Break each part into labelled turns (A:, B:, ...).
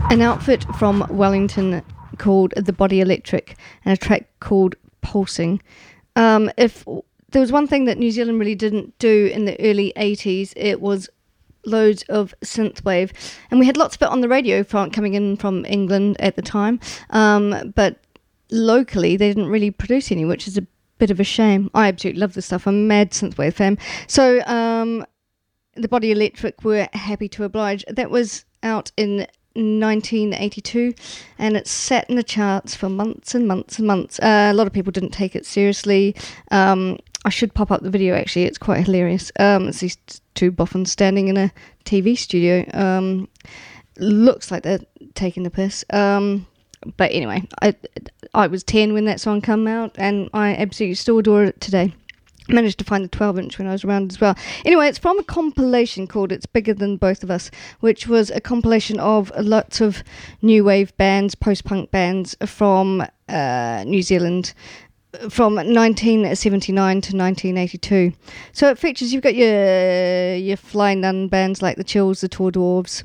A: An outfit from Wellington called The Body Electric and a track called Pulsing. If there was one thing that New Zealand really didn't do in the early 80s, it was loads of synthwave, and we had lots of it on the radio coming in from England at the time, but locally they didn't really produce any, which is a bit of a shame. I absolutely love this stuff. I'm a mad synthwave fan. So The Body Electric were happy to oblige. That was out in 1982, and it sat in the charts for months and months and months. A lot of people didn't take it seriously. I should pop up the video, actually. It's quite hilarious. It's these two boffins standing in a TV studio. Looks like they're taking the piss. But anyway, I was 10 when that song came out, and I absolutely still adore it today. Managed to find the 12-inch when I was around as well. Anyway, it's from a compilation called It's Bigger Than Both of Us, which was a compilation of lots of new wave bands, post-punk bands from New Zealand from 1979 to 1982. So it features, you've got your Flying Nun bands like the Chills, the Tour Dwarves,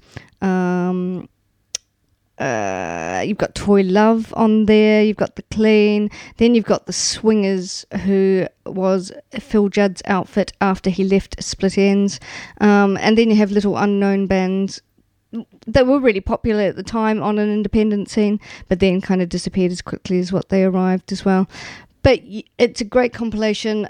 A: you've got Toy Love on there, you've got The Clean, then you've got The Swingers, who was Phil Judd's outfit after he left Split Enz, and then you have little unknown bands that were really popular at the time on an independent scene, but then kind of disappeared as quickly as what they arrived as well. But it's a great compilation.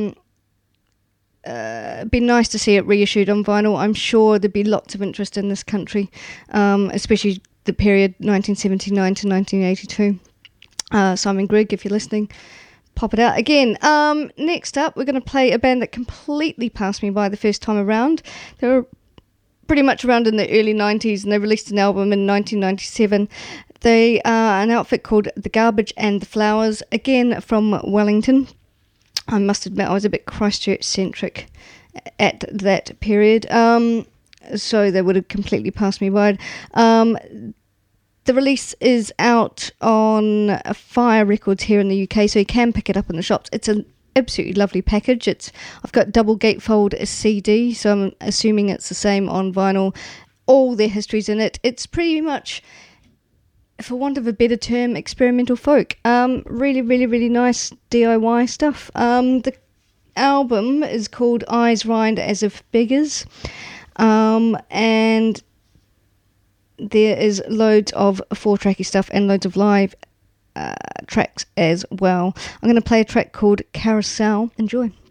A: It'd be nice to see it reissued on vinyl. I'm sure there'd be lots of interest in this country, especially the period 1979 to 1982. Simon Grigg, if you're listening, pop it out again. Next up, we're going to play a band that completely passed me by the first time around. They were pretty much around in the early 90s, and they released an album in 1997. They are an outfit called The Garbage and the Flowers, again from Wellington. I must admit I was a bit Christchurch-centric at that period, so they would have completely passed me by. The release is out on Fire Records here in the UK, so you can pick it up in the shops. It's an absolutely lovely package. I've got double gatefold CD, so I'm assuming it's the same on vinyl. All their history's in it. It's pretty much, for want of a better term, experimental folk. Really, really, really nice DIY stuff. The album is called Eyes Rind As If Beggars, and there is loads of 4-tracky stuff and loads of live tracks as well. I'm going to play a track called Carousel. Enjoy.